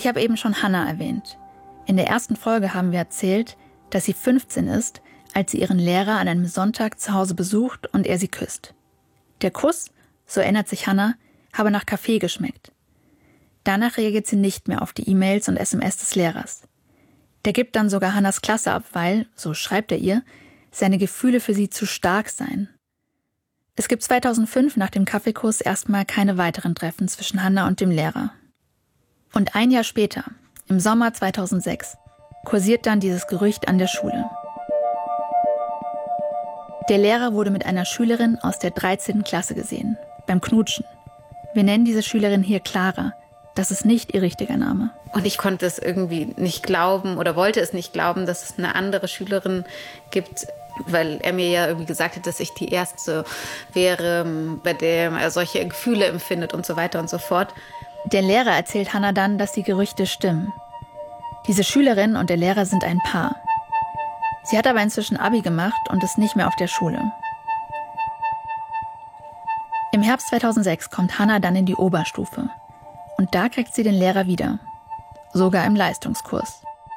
Ich habe eben schon Hannah erwähnt. In der ersten Folge haben wir erzählt, dass sie 15 ist, als sie ihren Lehrer an einem Sonntag zu Hause besucht und er sie küsst. Der Kuss, so erinnert sich Hannah, habe nach Kaffee geschmeckt. Danach reagiert sie nicht mehr auf die E-Mails und SMS des Lehrers. Der gibt dann sogar Hannahs Klasse ab, weil, so schreibt er ihr, seine Gefühle für sie zu stark seien. Es gibt 2005 nach dem Kaffeekuss erstmal keine weiteren Treffen zwischen Hannah und dem Lehrer. Und ein Jahr später, im Sommer 2006, kursiert dann dieses Gerücht an der Schule. Der Lehrer wurde mit einer Schülerin aus der 13. Klasse gesehen, beim Knutschen. Wir nennen diese Schülerin hier Clara. Das ist nicht ihr richtiger Name. Und ich konnte es irgendwie nicht glauben oder wollte es nicht glauben, dass es eine andere Schülerin gibt, weil er mir ja irgendwie gesagt hat, dass ich die Erste wäre, bei der er solche Gefühle empfindet und so weiter und so fort. Der Lehrer erzählt Hannah dann, dass die Gerüchte stimmen. Diese Schülerin und der Lehrer sind ein Paar. Sie hat aber inzwischen Abi gemacht und ist nicht mehr auf der Schule. Im Herbst 2006 kommt Hannah dann in die Oberstufe. Und da kriegt sie den Lehrer wieder. Sogar im Leistungskurs.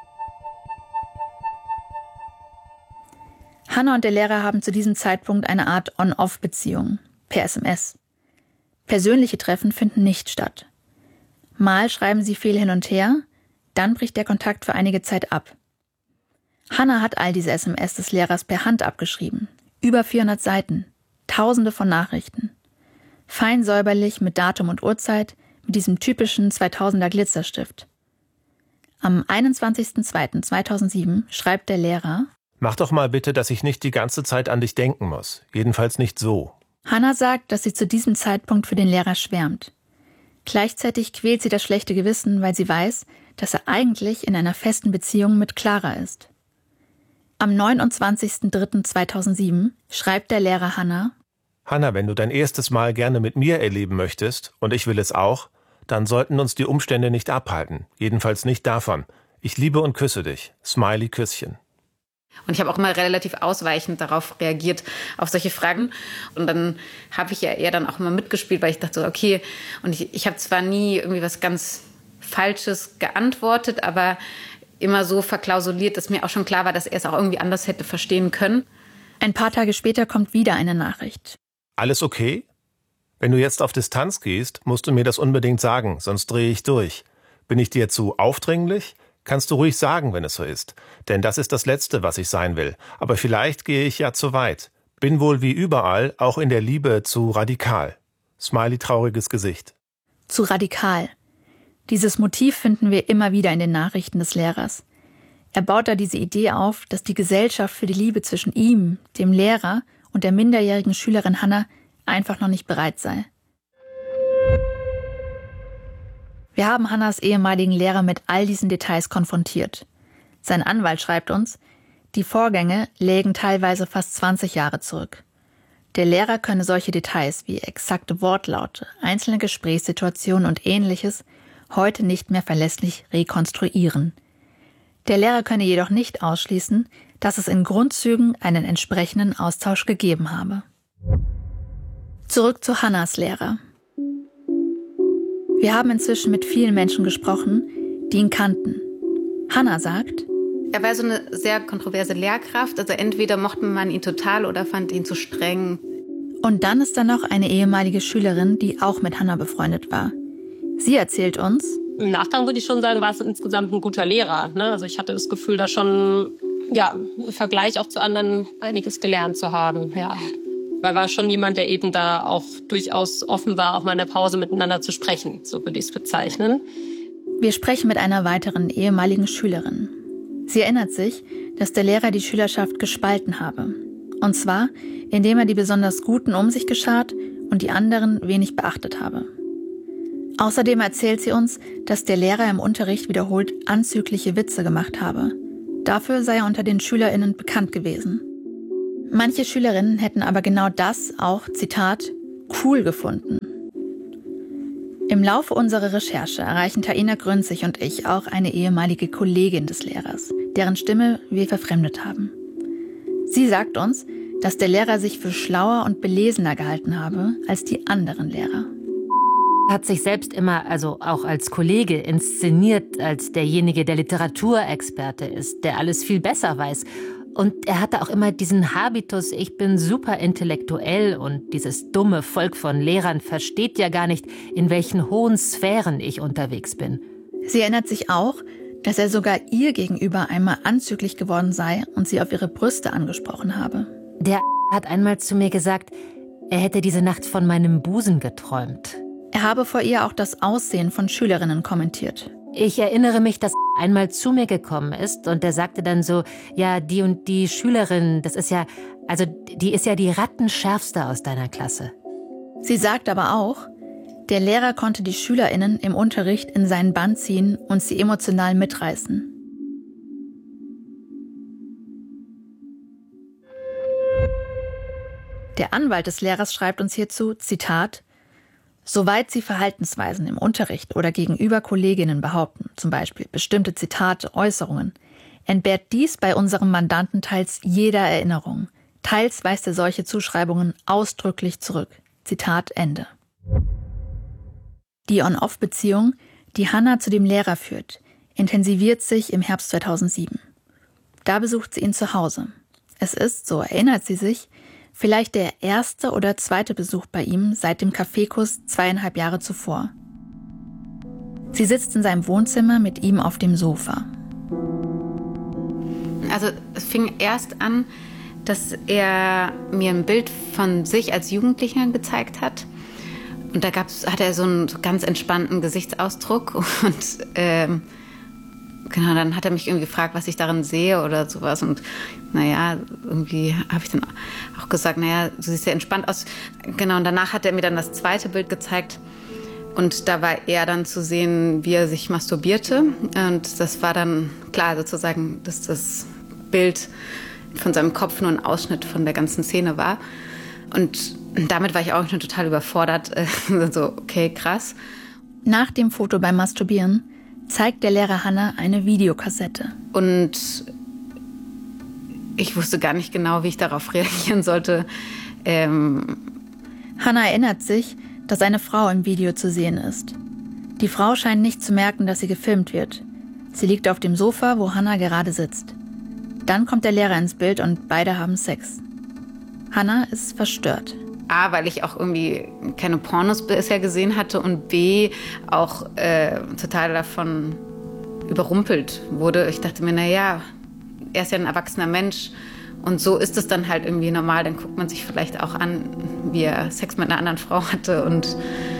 Hannah und der Lehrer haben zu diesem Zeitpunkt eine Art On-Off-Beziehung, per SMS. Persönliche Treffen finden nicht statt. Mal schreiben sie viel hin und her, dann bricht der Kontakt für einige Zeit ab. Hannah hat all diese SMS des Lehrers per Hand abgeschrieben. Über 400 Seiten, Tausende von Nachrichten. Fein säuberlich mit Datum und Uhrzeit, mit diesem typischen 2000er Glitzerstift. Am 21.02.2007 schreibt der Lehrer: Mach doch mal bitte, dass ich nicht die ganze Zeit an dich denken muss. Jedenfalls nicht so. Hannah sagt, dass sie zu diesem Zeitpunkt für den Lehrer schwärmt. Gleichzeitig quält sie das schlechte Gewissen, weil sie weiß, dass er eigentlich in einer festen Beziehung mit Clara ist. Am 29.03.2007 schreibt der Lehrer Hannah: Hannah, wenn du dein erstes Mal gerne mit mir erleben möchtest, und ich will es auch, dann sollten uns die Umstände nicht abhalten. Jedenfalls nicht davon. Ich liebe und küsse dich. Smiley Küsschen. Und ich habe auch immer relativ ausweichend darauf reagiert, auf solche Fragen. Und dann habe ich ja eher dann auch immer mitgespielt, weil ich dachte, so, okay, und ich habe zwar nie irgendwie was ganz Falsches geantwortet, aber immer so verklausuliert, dass mir auch schon klar war, dass er es auch irgendwie anders hätte verstehen können. Ein paar Tage später kommt wieder eine Nachricht. Alles okay? Wenn du jetzt auf Distanz gehst, musst du mir das unbedingt sagen, sonst drehe ich durch. Bin ich dir zu aufdringlich? Kannst du ruhig sagen, wenn es so ist. Denn das ist das Letzte, was ich sein will. Aber vielleicht gehe ich ja zu weit. Bin wohl wie überall, auch in der Liebe, zu radikal. Smiley trauriges Gesicht. Zu radikal. Dieses Motiv finden wir immer wieder in den Nachrichten des Lehrers. Er baut da diese Idee auf, dass die Gesellschaft für die Liebe zwischen ihm, dem Lehrer und der minderjährigen Schülerin Hannah einfach noch nicht bereit sei. Wir haben Hannahs ehemaligen Lehrer mit all diesen Details konfrontiert. Sein Anwalt schreibt uns, die Vorgänge lägen teilweise fast 20 Jahre zurück. Der Lehrer könne solche Details wie exakte Wortlaute, einzelne Gesprächssituationen und Ähnliches heute nicht mehr verlässlich rekonstruieren. Der Lehrer könne jedoch nicht ausschließen, dass es in Grundzügen einen entsprechenden Austausch gegeben habe. Zurück zu Hannahs Lehrer. Wir haben inzwischen mit vielen Menschen gesprochen, die ihn kannten. Hannah sagt: Er war so eine sehr kontroverse Lehrkraft. Also entweder mochte man ihn total oder fand ihn zu streng. Und dann ist da noch eine ehemalige Schülerin, die auch mit Hannah befreundet war. Sie erzählt uns: Im Nachgang würde ich schon sagen, war es insgesamt ein guter Lehrer. Ne? Also ich hatte das Gefühl, da schon im Vergleich auch zu anderen einiges gelernt zu haben. Ja. Weil war schon jemand, der eben da auch durchaus offen war, auch mal in der Pause miteinander zu sprechen. So würde ich es bezeichnen. Wir sprechen mit einer weiteren ehemaligen Schülerin. Sie erinnert sich, dass der Lehrer die Schülerschaft gespalten habe. Und zwar, indem er die besonders Guten um sich geschart und die anderen wenig beachtet habe. Außerdem erzählt sie uns, dass der Lehrer im Unterricht wiederholt anzügliche Witze gemacht habe. Dafür sei er unter den SchülerInnen bekannt gewesen. Manche Schülerinnen hätten aber genau das auch, Zitat, cool gefunden. Im Laufe unserer Recherche erreichen Taina Grünzig und ich auch eine ehemalige Kollegin des Lehrers, deren Stimme wir verfremdet haben. Sie sagt uns, dass der Lehrer sich für schlauer und belesener gehalten habe als die anderen Lehrer. hat sich selbst immer, also auch als Kollege, inszeniert als derjenige, der Literaturexperte ist, der alles viel besser weiß. Und er hatte auch immer diesen Habitus, ich bin super intellektuell und dieses dumme Volk von Lehrern versteht ja gar nicht, in welchen hohen Sphären ich unterwegs bin. Sie erinnert sich auch, dass er sogar ihr gegenüber einmal anzüglich geworden sei und sie auf ihre Brüste angesprochen habe. Der hat einmal zu mir gesagt, er hätte diese Nacht von meinem Busen geträumt. Er habe vor ihr auch das Aussehen von Schülerinnen kommentiert. Ich erinnere mich, dass einmal zu mir gekommen ist und er sagte dann so, ja, die und die Schülerin, das ist ja, also die ist ja die rattenschärfste aus deiner Klasse. Sie sagt aber auch, der Lehrer konnte die SchülerInnen im Unterricht in seinen Bann ziehen und sie emotional mitreißen. Der Anwalt des Lehrers schreibt uns hierzu, Zitat, soweit Sie Verhaltensweisen im Unterricht oder gegenüber Kolleginnen behaupten, zum Beispiel bestimmte Zitate, Äußerungen, entbehrt dies bei unserem Mandanten teils jeder Erinnerung. Teils weist er solche Zuschreibungen ausdrücklich zurück. Zitat Ende. Die On-Off-Beziehung, die Hannah zu dem Lehrer führt, intensiviert sich im Herbst 2007. Da besucht sie ihn zu Hause. Es ist, so erinnert sie sich, vielleicht der erste oder zweite Besuch bei ihm seit dem Kaffeekuss 2,5 Jahre zuvor. Sie sitzt in seinem Wohnzimmer mit ihm auf dem Sofa. Also es fing erst an, dass er mir ein Bild von sich als Jugendlicher gezeigt hat. Und da hat er so einen ganz entspannten Gesichtsausdruck. Und genau, dann hat er mich irgendwie gefragt, was ich darin sehe oder sowas. Und naja, irgendwie habe ich dann auch gesagt, naja, du siehst ja entspannt aus. Genau, und danach hat er mir dann das zweite Bild gezeigt. Und da war er dann zu sehen, wie er sich masturbierte. Und das war dann klar sozusagen, dass das Bild von seinem Kopf nur ein Ausschnitt von der ganzen Szene war. Und damit war ich auch schon total überfordert. So, okay, krass. Nach dem Foto beim Masturbieren zeigt der Lehrer Hannah eine Videokassette. Und ich wusste gar nicht genau, wie ich darauf reagieren sollte. Hannah erinnert sich, dass eine Frau im Video zu sehen ist. Die Frau scheint nicht zu merken, dass sie gefilmt wird. Sie liegt auf dem Sofa, wo Hannah gerade sitzt. Dann kommt der Lehrer ins Bild und beide haben Sex. Hannah ist verstört. A, weil ich auch irgendwie keine Pornos bisher gesehen hatte und B, auch total davon überrumpelt wurde. Ich dachte mir, naja, er ist ja ein erwachsener Mensch und so ist es dann halt irgendwie normal. Dann guckt man sich vielleicht auch an, wie er Sex mit einer anderen Frau hatte und